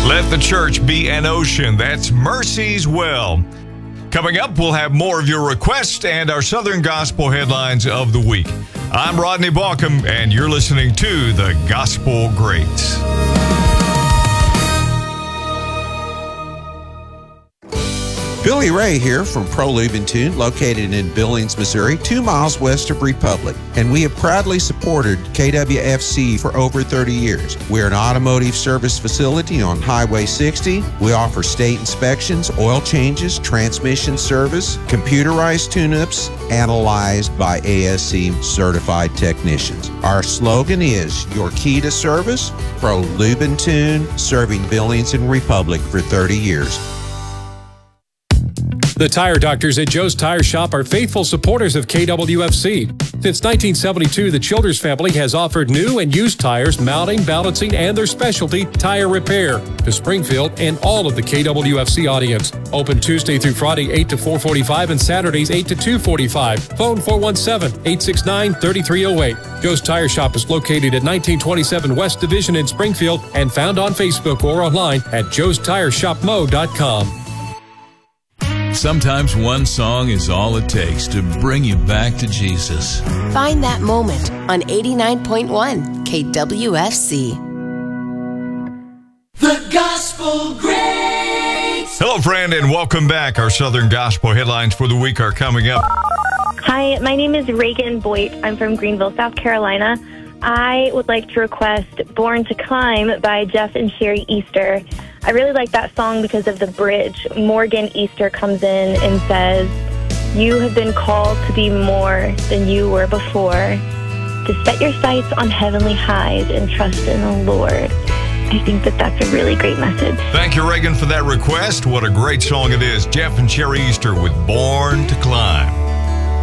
Let the church be an ocean. That's Mercy's Well. Coming up, we'll have more of your requests and our Southern Gospel headlines of the week. I'm Rodney Baucom, and you're listening to The Gospel Greats. Billy Ray here from Pro Lube and Tune, located in Billings, Missouri, 2 miles west of Republic. And we have proudly supported KWFC for over 30 years. We're an automotive service facility on Highway 60. We offer state inspections, oil changes, transmission service, computerized tune-ups, analyzed by ASE certified technicians. Our slogan is your key to service, Pro Lube and Tune, serving Billings and Republic for 30 years. The tire doctors at Joe's Tire Shop are faithful supporters of KWFC. Since 1972, the Childers family has offered new and used tires, mounting, balancing, and their specialty, tire repair, to Springfield and all of the KWFC audience. Open Tuesday through Friday, 8 to 4:45, and Saturdays, 8 to 2:45. Phone 417-869-3308. Joe's Tire Shop is located at 1927 West Division in Springfield and found on Facebook or online at joestireshopmo.com. Sometimes one song is all it takes to bring you back to Jesus. Find that moment on 89.1 KWFC. The Gospel Greats. Hello, friend, and welcome back. Our Southern Gospel headlines for the week are coming up. Hi, my name is Reagan Boyd. I'm from Greenville, South Carolina. I would like to request Born to Climb by Jeff and Sherry Easter. I really like that song because of the bridge. Morgan Easter comes in and says, "You have been called to be more than you were before, to set your sights on heavenly highs and trust in the Lord." I think that that's a really great message. Thank you, Reagan, for that request. What a great song it is. Jeff and Sherry Easter with Born to Climb.